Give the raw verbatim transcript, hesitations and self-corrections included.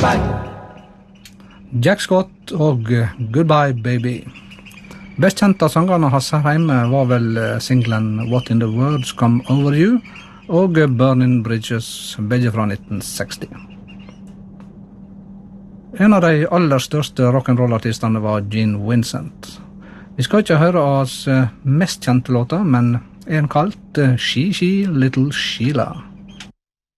Jack Scott og Goodbye Baby. Best kjent av sangerne hans her hjemme var vel singlen What in the World's Come Over You og Burning Bridges, begge fra nitten seksti. En av de aller største rock'n'roll-artistene var Gene Vincent. Vi skal ikke høre hans mest kjente låter, men en kalt She She Little Sheila.